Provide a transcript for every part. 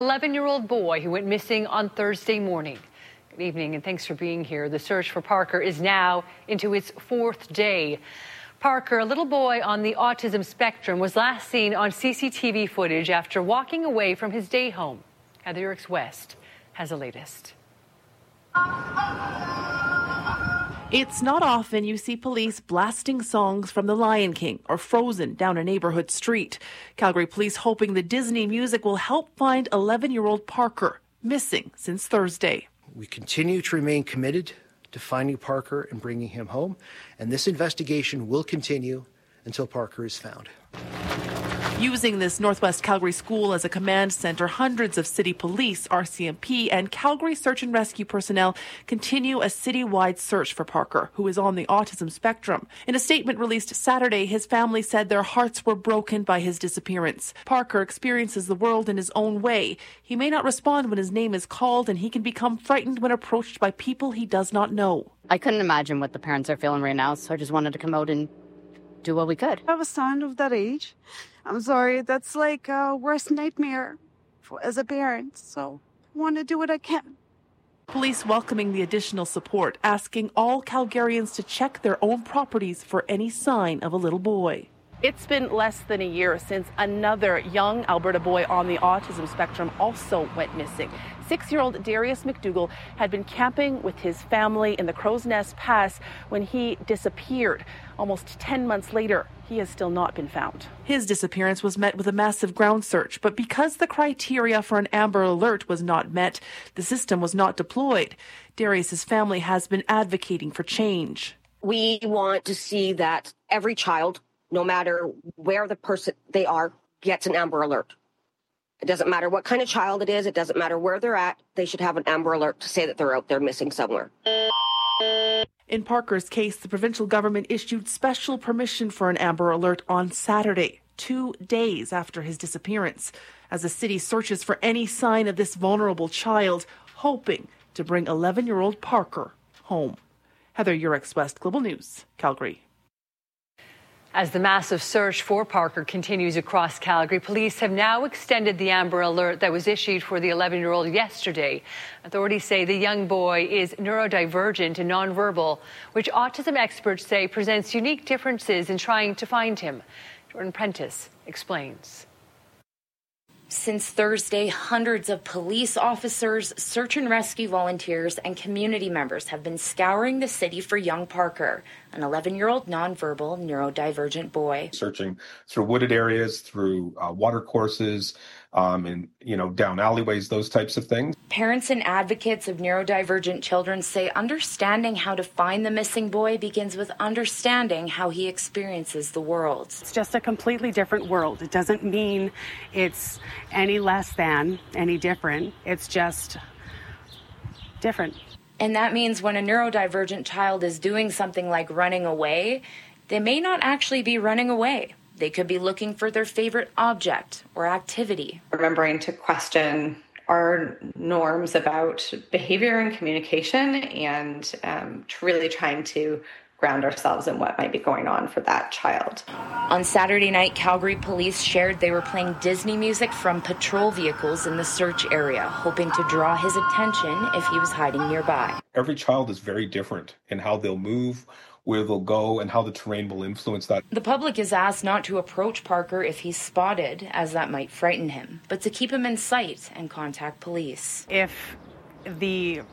11-year-old boy who went missing on Thursday morning. Good evening and thanks for being here. The search for Parker is now into its fourth day. Parker, a little boy on the autism spectrum, was last seen on CCTV footage after walking away from his day home. Heather Yerkes West has the latest. It's not often you see police blasting songs from The Lion King or Frozen down a neighborhood street. Calgary police hoping the Disney music will help find 11-year-old Parker, missing since Thursday. We continue to remain committed to finding Parker and bringing him home, and this investigation will continue until Parker is found. Using this Northwest Calgary school as a command center, hundreds of city police, RCMP, and Calgary search and rescue personnel continue a citywide search for Parker, who is on the autism spectrum. In a statement released Saturday, his family said their hearts were broken by his disappearance. Parker experiences the world in his own way. He may not respond when his name is called, and he can become frightened when approached by people he does not know. I couldn't imagine what the parents are feeling right now, so I just wanted to come out and do what we could. I have a son of that age. I'm sorry, that's like a worst nightmare as a parent, so I want to do what I can. Police welcoming the additional support, asking all Calgarians to check their own properties for any sign of a little boy. It's been less than a year since another young Alberta boy on the autism spectrum also went missing. 6-year-old Darius McDougall had been camping with his family in the Crow's Nest Pass when he disappeared. Almost 10 months later, he has still not been found. His disappearance was met with a massive ground search, but because the criteria for an Amber Alert was not met, the system was not deployed. Darius's family has been advocating for change. We want to see that every child, no matter where the person they are, gets an Amber Alert. It doesn't matter what kind of child it is. It doesn't matter where they're at. They should have an Amber Alert to say that they're out there missing somewhere. In Parker's case, the provincial government issued special permission for an Amber Alert on Saturday, 2 days after his disappearance, as the city searches for any sign of this vulnerable child, hoping to bring 11-year-old Parker home. Heather Yerkes West, Global News, Calgary. As the massive search for Parker continues across Calgary, police have now extended the Amber Alert that was issued for the 11-year-old yesterday. Authorities say the young boy is neurodivergent and nonverbal, which autism experts say presents unique differences in trying to find him. Jordan Prentice explains. Since Thursday, hundreds of police officers, search and rescue volunteers, and community members have been scouring the city for young Parker, an 11-year-old nonverbal neurodivergent boy. Searching through wooded areas, through water courses, and, down alleyways, those types of things. Parents and advocates of neurodivergent children say understanding how to find the missing boy begins with understanding how he experiences the world. It's just a completely different world. It doesn't mean it's any less than, any different. It's just different. And that means when a neurodivergent child is doing something like running away, they may not actually be running away. They could be looking for their favorite object or activity. Remembering to question our norms about behavior and communication and really trying to ground ourselves in what might be going on for that child. On Saturday night, Calgary police shared they were playing Disney music from patrol vehicles in the search area, hoping to draw his attention if he was hiding nearby. Every child is very different in how they'll move, where they'll go, and how the terrain will influence that. The public is asked not to approach Parker if he's spotted, as that might frighten him, but to keep him in sight and contact police. If the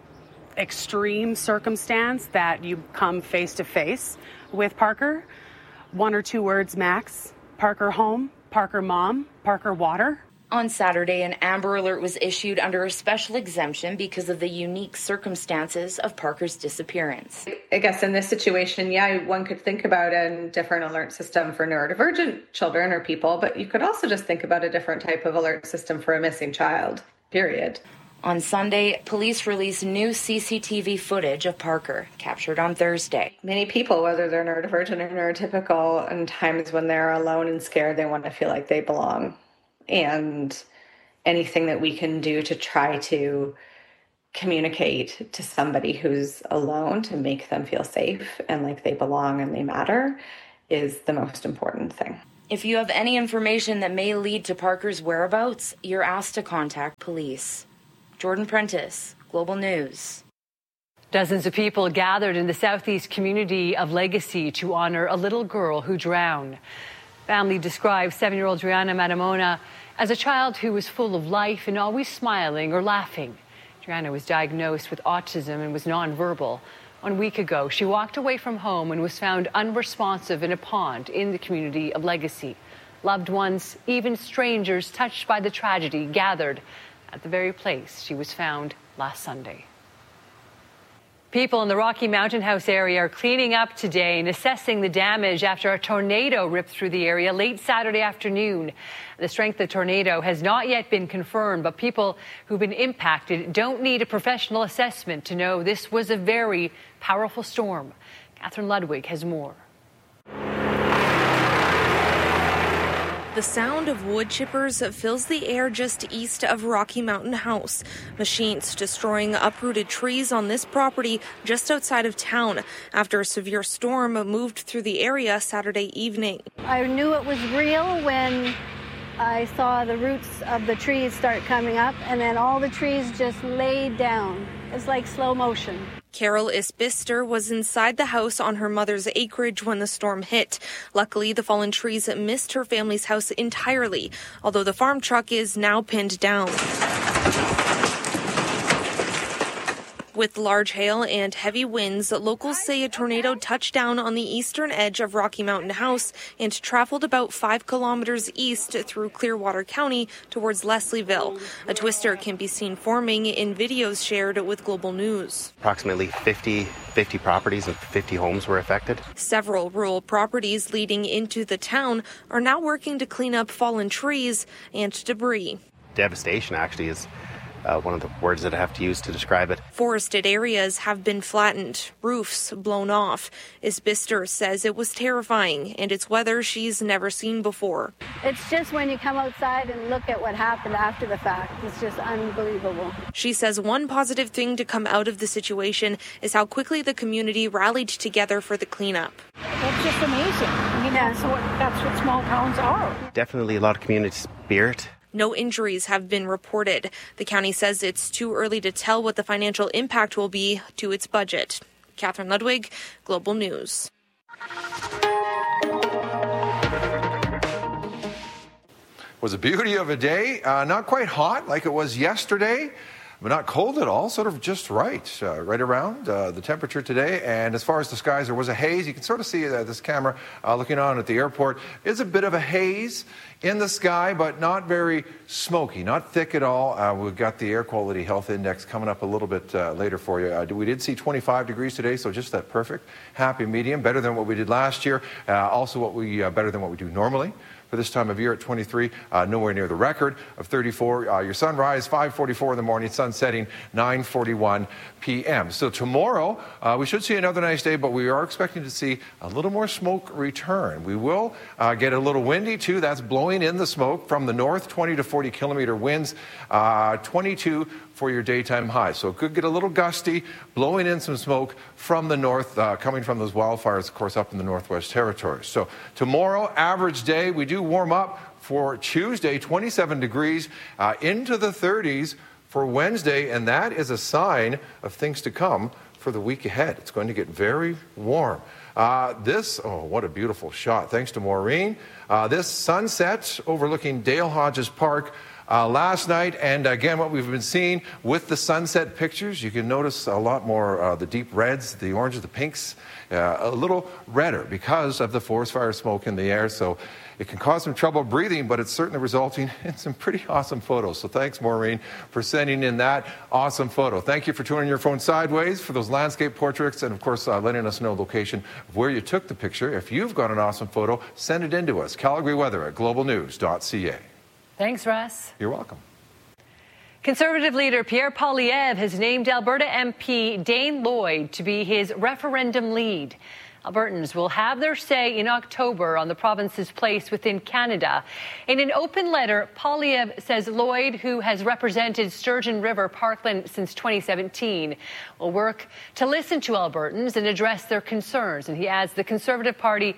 extreme circumstance that you come face to face with Parker, 1 or 2 words max: Parker home, Parker mom, Parker water. On Saturday, an Amber Alert was issued under a special exemption because of the unique circumstances of Parker's disappearance. I guess in this situation, one could think about a different alert system for neurodivergent children or people, but you could also just think about a different type of alert system for a missing child, period. On Sunday, police released new CCTV footage of Parker, captured on Thursday. Many people, whether they're neurodivergent or neurotypical, in times when they're alone and scared, they want to feel like they belong. And anything that we can do to try to communicate to somebody who's alone to make them feel safe and like they belong and they matter is the most important thing. If you have any information that may lead to Parker's whereabouts, you're asked to contact police. Jordan Prentice, Global News. Dozens of people gathered in the southeast community of Legacy to honor a little girl who drowned. Family describes 7-year-old Driana Matamona as a child who was full of life and always smiling or laughing. Driana was diagnosed with autism and was nonverbal. 1 week ago, she walked away from home and was found unresponsive in a pond in the community of Legacy. Loved ones, even strangers touched by the tragedy, gathered at the very place she was found last Sunday. People in the Rocky Mountain House area are cleaning up today and assessing the damage after a tornado ripped through the area late Saturday afternoon. The strength of the tornado has not yet been confirmed, but people who've been impacted don't need a professional assessment to know this was a very powerful storm. Catherine Ludwig has more. The sound of wood chippers fills the air just east of Rocky Mountain House. Machines destroying uprooted trees on this property just outside of town after a severe storm moved through the area Saturday evening. I knew it was real when I saw the roots of the trees start coming up, and then all the trees just laid down. It's like slow motion. Carol Isbister was inside the house on her mother's acreage when the storm hit. Luckily, the fallen trees missed her family's house entirely, although the farm truck is now pinned down. With large hail and heavy winds, locals say a tornado touched down on the eastern edge of Rocky Mountain House and traveled about 5 kilometers east through Clearwater County towards Leslieville. A twister can be seen forming in videos shared with Global News. Approximately 50 properties and 50 homes were affected. Several rural properties leading into the town are now working to clean up fallen trees and debris. Devastation actually is one of the words that I have to use to describe it. Forested areas have been flattened, roofs blown off. Isbister says it was terrifying, and it's weather she's never seen before. It's just when you come outside and look at what happened after the fact, it's just unbelievable. She says one positive thing to come out of the situation is how quickly the community rallied together for the cleanup. It's just amazing. I mean, that's what small towns are. Definitely a lot of community spirit. No injuries have been reported. The county says it's too early to tell what the financial impact will be to its budget. Catherine Ludwig, Global News. Was a beauty of a day. Not quite hot like it was yesterday, but not cold at all, sort of just right around the temperature today. And as far as the skies, there was a haze. You can sort of see this camera looking on at the airport. It's a bit of a haze in the sky, but not very smoky, not thick at all. We've got the air quality health index coming up a little bit later for you. We did see 25 degrees today, so just that perfect happy medium, better than what we did last year. Also better than what we do normally. For this time of year at 23, nowhere near the record of 34. Your sunrise, 5:44 in the morning, sun setting, 9:41 p.m. So tomorrow, we should see another nice day, but we are expecting to see a little more smoke return. We will get a little windy, too. That's blowing in the smoke from the north, 20 to 40 kilometer winds, 22 for your daytime high. So it could get a little gusty, blowing in some smoke from the north, coming from those wildfires, of course, up in the Northwest Territories. So tomorrow, average day, we do warm up for Tuesday, 27 degrees, into the 30s for Wednesday, and that is a sign of things to come for the week ahead. It's going to get very warm. What a beautiful shot. Thanks to Maureen. This sunset overlooking Dale Hodges Park last night, and again, what we've been seeing with the sunset pictures, you can notice a lot more the deep reds, the oranges, the pinks, a little redder because of the forest fire smoke in the air. So it can cause some trouble breathing, but it's certainly resulting in some pretty awesome photos. So thanks, Maureen, for sending in that awesome photo. Thank you for turning your phone sideways for those landscape portraits, and of course, letting us know location of where you took the picture. If you've got an awesome photo, send it in to us. Calgary Weather at globalnews.ca. Thanks, Russ. You're welcome. Conservative leader Pierre Poilievre has named Alberta MP Dane Lloyd to be his referendum lead. Albertans will have their say in October on the province's place within Canada. In an open letter, Poilievre says Lloyd, who has represented Sturgeon River Parkland since 2017, will work to listen to Albertans and address their concerns. And he adds the Conservative Party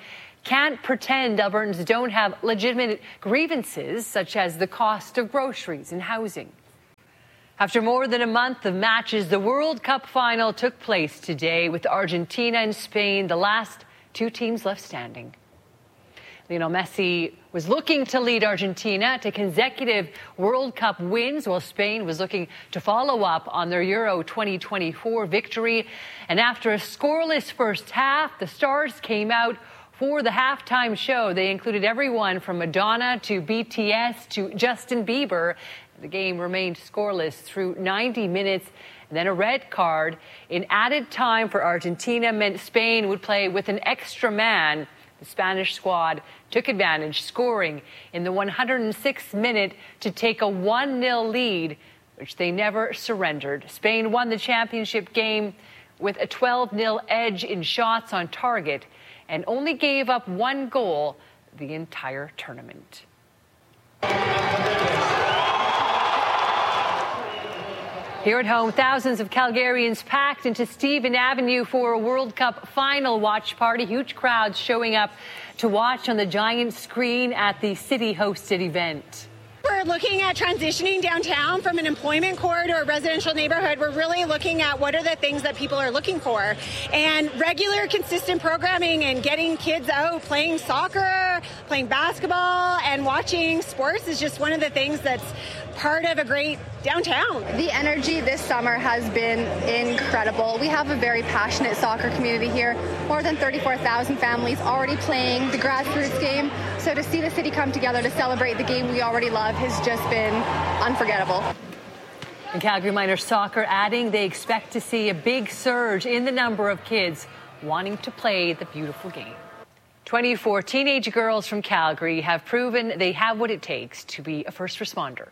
can't pretend Albertans don't have legitimate grievances, such as the cost of groceries and housing. After more than a month of matches, the World Cup final took place today with Argentina and Spain, the last two teams left standing. Lionel Messi was looking to lead Argentina to consecutive World Cup wins, while Spain was looking to follow up on their Euro 2024 victory. And after a scoreless first half, the stars came out for the halftime show. They included everyone from Madonna to BTS to Justin Bieber. The game remained scoreless through 90 minutes. And then a red card in added time for Argentina meant Spain would play with an extra man. The Spanish squad took advantage, scoring in the 106th minute to take a 1-0 lead, which they never surrendered. Spain won the championship game with a 12-0 edge in shots on target and only gave up one goal the entire tournament. Here at home, thousands of Calgarians packed into Stephen Avenue for a World Cup final watch party. Huge crowds showing up to watch on the giant screen at the city-hosted event. We're looking at transitioning downtown from an employment core to a residential neighborhood. We're really looking at what are the things that people are looking for. And regular, consistent programming and getting kids out playing soccer, playing basketball, and watching sports is just one of the things that's part of a great downtown. The energy this summer has been incredible. We have a very passionate soccer community here. More than 34,000 families already playing the grassroots game. So to see the city come together to celebrate the game we already love has just been unforgettable. And Calgary Miners Soccer adding they expect to see a big surge in the number of kids wanting to play the beautiful game. 24 teenage girls from Calgary have proven they have what it takes to be a first responder.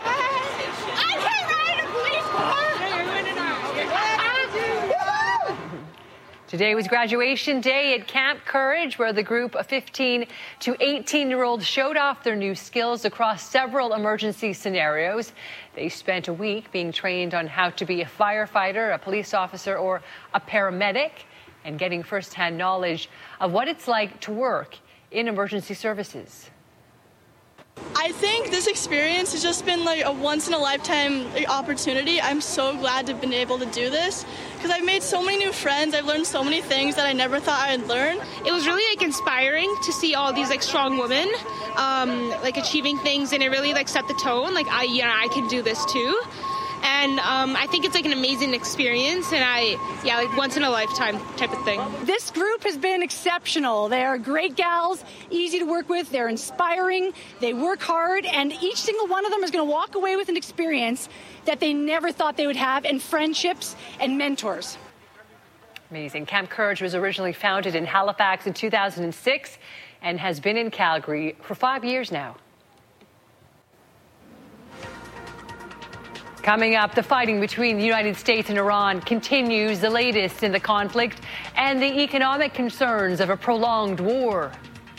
Today was graduation day at Camp Courage, where the group of 15 to 18-year-olds showed off their new skills across several emergency scenarios. They spent a week being trained on how to be a firefighter, a police officer, or a paramedic, and getting firsthand knowledge of what it's like to work in emergency services. I think this experience has just been like a once-in-a-lifetime opportunity. I'm so glad to have been able to do this because I've made so many new friends. I've learned so many things that I never thought I'd learn. It was really like inspiring to see all these like strong women like achieving things, and it really like set the tone. Like I can do this too. And I think it's like an amazing experience, and like once in a lifetime type of thing. This group has been exceptional. They are great gals, easy to work with. They're inspiring. They work hard, and each single one of them is going to walk away with an experience that they never thought they would have, and friendships and mentors. Amazing. Camp Courage was originally founded in Halifax in 2006 and has been in Calgary for 5 years now. Coming up, the fighting between the United States and Iran continues, the latest in the conflict, and the economic concerns of a prolonged war.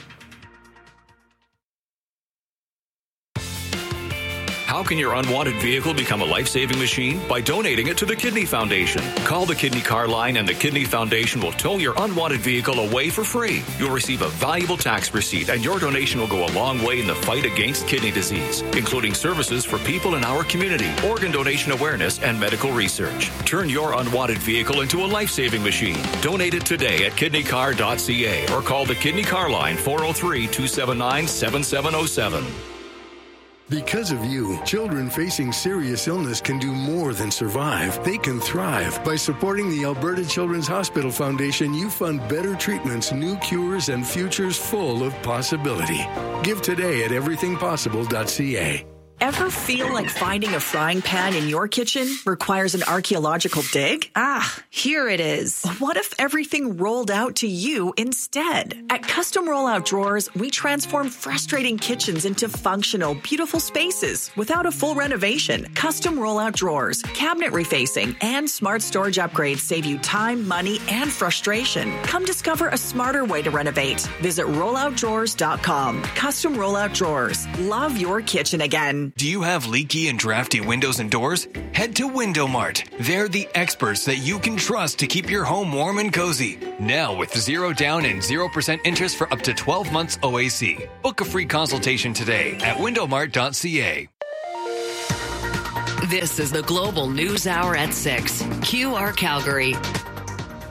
How can your unwanted vehicle become a life-saving machine? By donating it to the Kidney Foundation. Call the Kidney Car Line and the Kidney Foundation will tow your unwanted vehicle away for free. You'll receive a valuable tax receipt, and your donation will go a long way in the fight against kidney disease, including services for people in our community, organ donation awareness, and medical research. Turn your unwanted vehicle into a life-saving machine. Donate it today at kidneycar.ca or call the Kidney Car Line 403-279-7707. Because of you, children facing serious illness can do more than survive. They can thrive. By supporting the Alberta Children's Hospital Foundation, you fund better treatments, new cures, and futures full of possibility. Give today at everythingpossible.ca. Ever feel like finding a frying pan in your kitchen requires an archaeological dig? Here it is. What if everything rolled out to you instead? At Custom Rollout Drawers, we transform frustrating kitchens into functional, beautiful spaces without a full renovation. Custom Rollout Drawers, cabinet refacing, and smart storage upgrades save you time, money, and frustration. Come discover a smarter way to renovate. Visit rolloutdrawers.com. Custom Rollout Drawers. Love your kitchen again. Do you have leaky and drafty windows and doors? Head to Windomart. They're the experts that you can trust to keep your home warm and cozy. Now with 0 down and 0% interest for up to 12 months OAC. Book a free consultation today at windomart.ca. This is the Global News Hour at 6. QR Calgary.